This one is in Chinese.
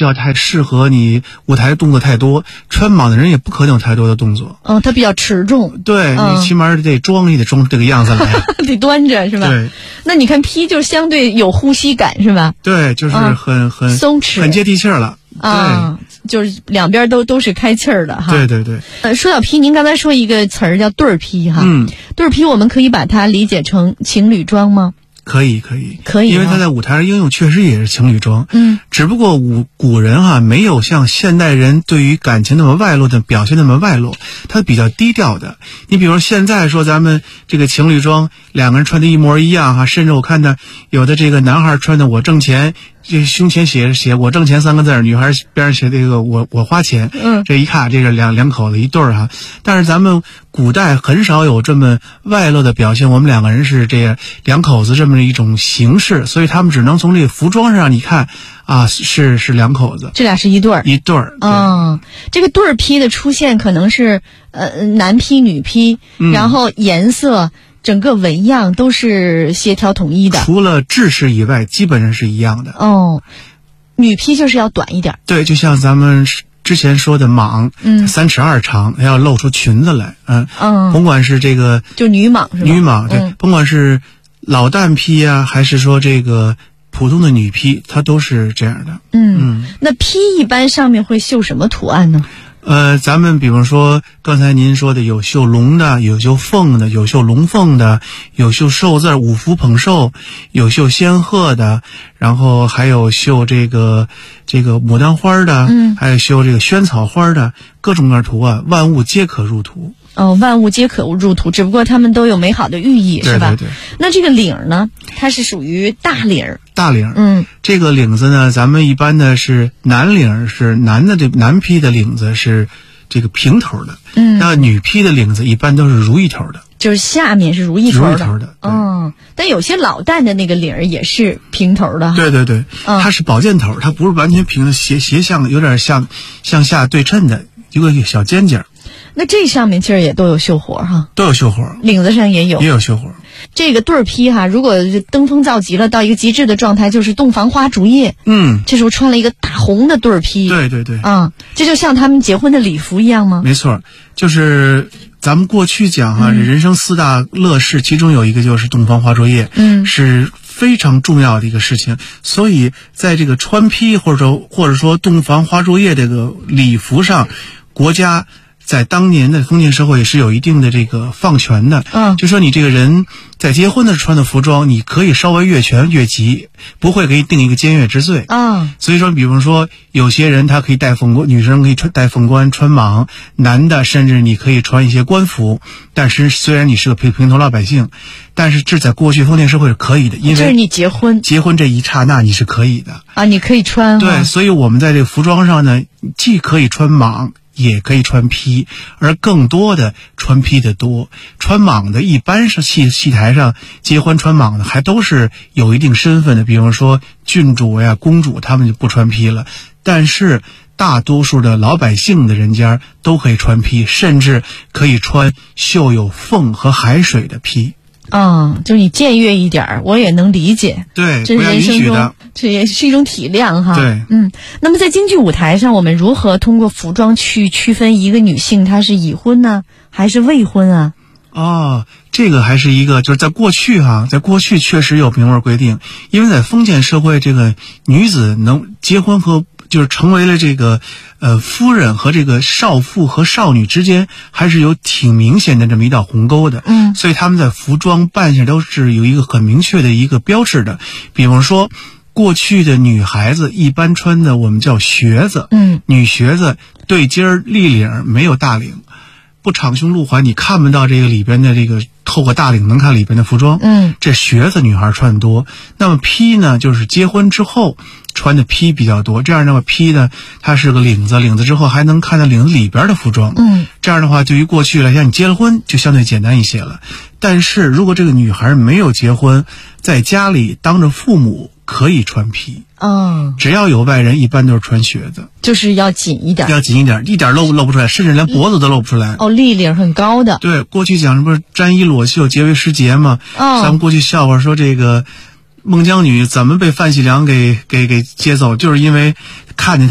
需要太适合你舞台动作太多，穿蟒的人也不可能有太多的动作。 它比较持重。 对，你起码得装，也得装出这个样子来。 得端着是吧？ 对。 那你看披就相对有呼吸感是吧？ 对，就是很松弛， 很接地气儿了。 对，就是两边都是开气儿的哈。 对对对。 说到披，您刚才说一个词儿叫对儿披哈。对儿披我们可以把它理解成情侣装吗？ 可以，因为它在舞台上应用确实也是情侣装。只不过古人没有像现代人对于感情那么外露的表现那么外露，它比较低调的。你比如现在说咱们这个情侣装，两个人穿的一模一样甚至我看到有的这个男孩穿的我挣钱，这胸前写我挣钱3个字，女孩边上写这个我花钱。这一看这个两口子一对儿但是咱们古代很少有这么外露的表现，我们两个人是这两口子这么一种形式，所以他们只能从这个服装上你看是两口子， 这俩是一对儿。这个对儿披的出现可能是男披女披，然后颜色整个纹样都是协调统一的， 除了制式以外基本上是一样的。 女披就是要短一点。 对，就像咱们之前说的蟒，3尺2长，要露出裙子来。甭管是这个就女蟒是吧？ 女蟒对，甭管是老旦披还是说这个普通的女披，它都是这样的。 那披一般上面会绣什么图案呢？ 咱们比方说刚才您说的，有绣龙的，有绣凤的，有绣龙凤的，有绣寿字五福捧寿，有绣仙鹤的，然后还有绣这个牡丹花的，还有绣这个萱草花的，各种各样图案，万物皆可入图。 万物皆可入图，只不过它们都有美好的寓意，是吧？ 对。 那这个领呢，它是属于大领。 这个领子呢，咱们一般的是男领，是男的，这男披的领子是这个平头的。那女披的领子一般都是如意头的， 就是下面是如意头的。但有些老旦的那个领也是平头的。 对，它是宝剑头，它不是完全平的，斜向有点向下对称的一个小尖尖。 那这上面其实也都有绣活哈， 都有绣活， 领子上也有绣活。 这个对儿披如果登峰造极了，到一个极致的状态，就是洞房花烛夜。这时候穿了一个大红的对儿披。 对。 这就像他们结婚的礼服一样吗？ 没错，就是咱们过去讲人生4大乐事，其中有一个就是洞房花烛夜，是非常重要的一个事情。所以在这个穿披或者说洞房花烛夜这个礼服上，国家在当年的封建社会也是有一定的这个放权的。就说你这个人在结婚的穿的服装，你可以稍微越权越级，不会给你定一个奸越之罪。所以说比方说有些人他可以戴凤冠，女生可以戴凤冠穿蟒，男的甚至你可以穿一些官服，但是虽然你是个平头老百姓，但是这在过去封建社会是可以的，因为就是你结婚这一刹那你是可以的你可以穿。 对，所以我们在这个服装上呢，既可以穿蟒也可以穿披，而更多的穿披的多。穿蟒的一般是戏台上结婚穿蟒的还都是有一定身份的，比如说郡主呀、公主，他们就不穿披了。但是大多数的老百姓的人家都可以穿披，甚至可以穿绣有凤和海水的披。 就是你僭越一点我也能理解。 对， 这是人生中这也是一种体谅哈。 对， 那么在京剧舞台上，我们如何通过服装去区分一个女性她是已婚呢，还是未婚啊？ 这个还是一个就是在过去确实有明文规定，因为在封建社会，这个女子能结婚和就是成为了这个夫人和这个少妇和少女之间还是有挺明显的这么一道鸿沟的。所以他们在服装扮上都是有一个很明确的一个标志的。比方说过去的女孩子一般穿的我们叫靴子，女靴子对襟儿立领，没有大领，不敞胸露怀，你看不到这个里边的这个透过大领能看里边的服装。这靴子女孩穿的多。那么披呢，就是结婚之后穿的披比较多。这样的话，披呢它是个领子之后还能看到领子里边的服装。这样的话对于过去来讲，你结了婚就相对简单一些了。但是如果这个女孩没有结婚，在家里当着父母可以穿披。只要有外人一般都是穿靴子， 就是要紧一点， 一点露不出来，甚至连脖子都露不出来。 立领很高的。对， 过去讲什么沾衣裸袖结为师节嘛。咱们过去笑话说这个孟姜女怎么被范喜良给接走，就是因为看见